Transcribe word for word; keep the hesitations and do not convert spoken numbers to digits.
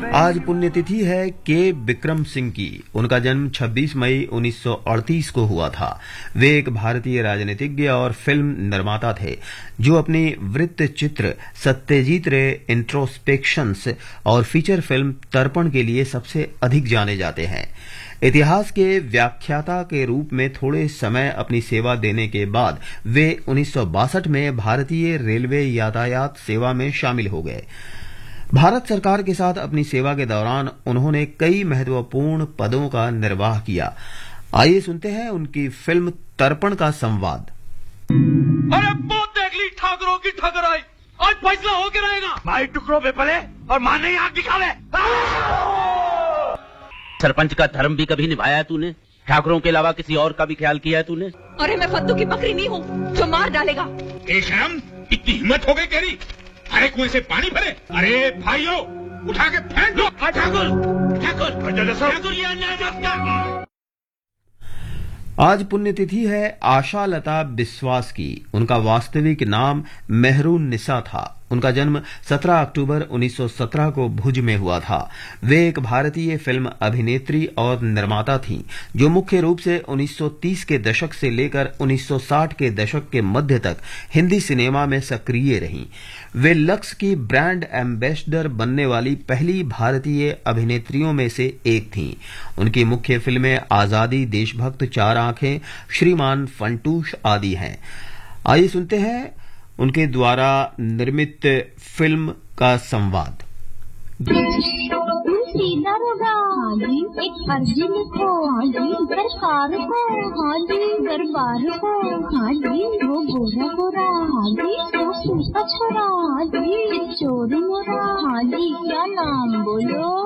आज पुण्यतिथि है के विक्रम सिंह की। उनका जन्म छब्बीस मई उन्नीस सौ अड़तीस को हुआ था। वे एक भारतीय राजनीतिज्ञ और फिल्म निर्माता थे जो अपनी वृत्त चित्र सत्यजीत रे इंट्रोस्पेक्शंस और फीचर फिल्म तर्पण के लिए सबसे अधिक जाने जाते हैं। इतिहास के व्याख्याता के रूप में थोड़े समय अपनी सेवा देने के बाद वे उन्नीस सौ बासठ में भारतीय रेलवे यातायात सेवा में शामिल हो गए। भारत सरकार के साथ अपनी सेवा के दौरान उन्होंने कई महत्वपूर्ण पदों का निर्वाह किया। आइए सुनते हैं उनकी फिल्म तर्पण का संवाद। अरे बहुत देख ली ठाकरों की ठकर आई, आज फैसला हो के रहेगा। भाई टुकड़ों पे पले और मां नहीं आग दिखावे। सरपंच का धर्म भी कभी निभाया है तूने? ठाकरों के अलावा किसी और का भी ख्याल किया है तूने? अरे मैं फद्दू की बकरी नहीं हूँ जो मार डालेगा। शर्म, इतनी हिम्मत हो गई तेरी? अरे कुएं से पानी भरे। अरे भाइयों उठा के फेंक दो। ठाकुर ठाकुर ठाकुर ये अन्याय मत कर। आज पुण्यतिथि है आशा लता बिस्वास की। उनका वास्तविक नाम मेहरून निसा था। उनका जन्म सत्रह अक्टूबर उन्नीस सौ सत्रह को भुज में हुआ था। वे एक भारतीय फिल्म अभिनेत्री और निर्माता थीं जो मुख्य रूप से उन्नीस सौ तीस के दशक से लेकर उन्नीस सौ साठ के दशक के मध्य तक हिंदी सिनेमा में सक्रिय रहीं। वे लक्स की ब्रांड एम्बेसडर बनने वाली पहली भारतीय अभिनेत्रियों में से एक थीं। उनकी मुख्य फिल्में आजादी, देशभक्त, चार आंखें, श्रीमान फंटूश आदि हैं। आइए सुनते हैं उनके द्वारा निर्मित फिल्म का संवाद। सीधा होगा हाजी, एक अर्जी लिखो हाजी, सरकार को हाजी, दरबार को हाजी, वो गोरा गोरा हाजी, वो सूखा छोरा हाजी, चोरी मोरा हाजी, क्या नाम बोलो?